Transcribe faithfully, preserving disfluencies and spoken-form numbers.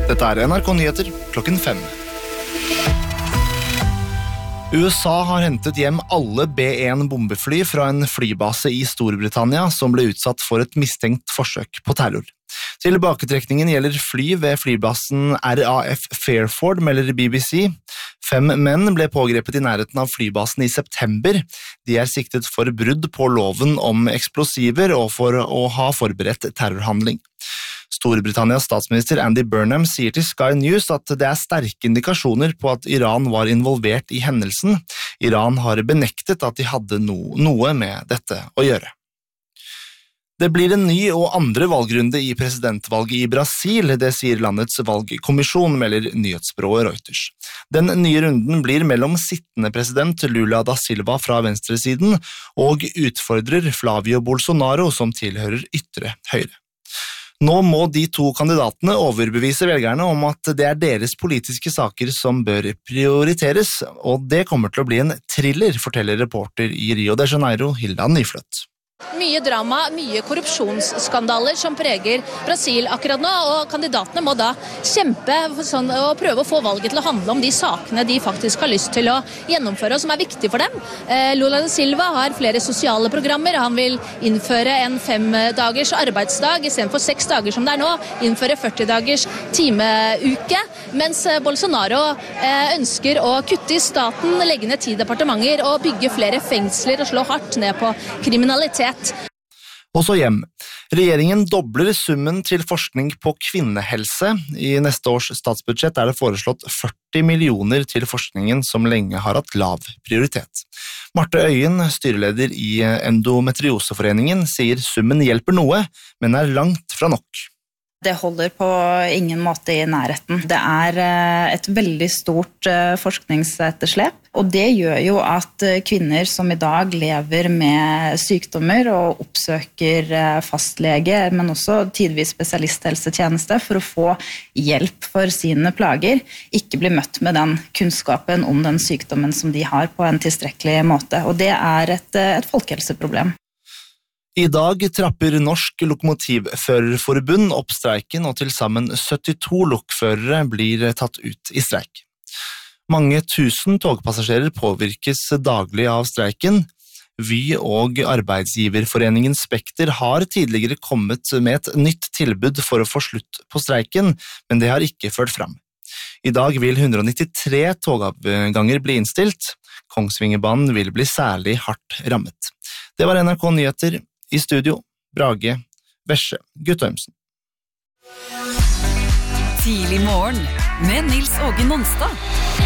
Dette er N R K Nyheter klokken fem. U S A har hentet hjem alle B one bombefly fra en flybase i Storbritannia som ble utsatt for et mistenkt forsøk på terror. Tilbaketrekningen gjelder fly ved flybasen R A F Fairford, melder B B C. Fem menn ble pågrepet i nærheten av flybasen i september. De er siktet for brudd på loven om eksplosiver og for å ha forberedt terrorhandling. Storbritannias statsminister Andy Burnham sier til Sky News at det er sterke indikasjoner på at Iran var involvert i hendelsen. Iran har benektet at de hadde no noe med dette å gjøre. Det blir en ny og andre valgrunde i presidentvalget i Brasil, det sier landets valgkommisjon, melder nyhetsbyrået Reuters. Den nye runden blir mellom sittende president Lula da Silva fra venstresiden og utfordrer Flavio Bolsonaro som tilhører ytre høyre. Nå må de to kandidatene overbevise velgerne om at det er deres politiske saker som bør prioriteres, og det kommer til å bli en thriller, forteller reporter i Rio de Janeiro, Hilda Nyfløtt. Mye drama, mye korrupsjonsskandaler som preger Brasil akkurat nå, og kandidatene må da kjempe sånn, og prøve å få valget til å handle om de sakene de faktisk har lyst til å gjennomføre, og som er viktige for dem. Eh, Lula da Silva har flere sosiale programmer. Han vil innføre en femdagers arbeidsdag i stedet for seks dager som det er nå, innføre førti dagers timeuke, mens Bolsonaro eh, ønsker å kutte i staten, legge ned ti departementer og bygge flere fengsler og slå hardt ned på kriminalitet. Og så hjem. Regjeringen dobler summen til forskning på kvinnehelse. I neste års statsbudsjett er det foreslått førti millioner til forskningen som lenge har hatt lav prioritet. Marte Øyen, styreleder i Endometrioseforeningen, sier summen hjelper noe, men er langt fra nok. Det holder på ingen måte i nærheten. Det er et veldig stort forskningsetterslep, og det gjør jo at kvinner som i dag lever med sykdommer og oppsøker fastlege, men også tidvis spesialisthelsetjeneste for å få hjelp for sine plager, ikke blir møtt med den kunnskapen om den sykdommen som de har på en tilstrekkelig måte. Og det er et, et folkehelseproblem. I dag trapper Norsk Lokomotivførerforbund opp streiken, og til sammen syttito lokførere blir tatt ut i streik. Mange tusen togpassasjerer påvirkes daglig av streiken. Vy og arbeidsgiverforeningen Spekter har tidligere kommet med et nytt tilbud for å få slutt på streiken, men det har ikke ført fram. I dag vil hundre nittitre togavganger bli innstilt. Kongsvingerbanen vil bli særlig hardt rammet. Det var N R K Nyheter. I studio, Brage, Vesje, Guttormsen. Tidlig morgen med Nils Åge Nonstad.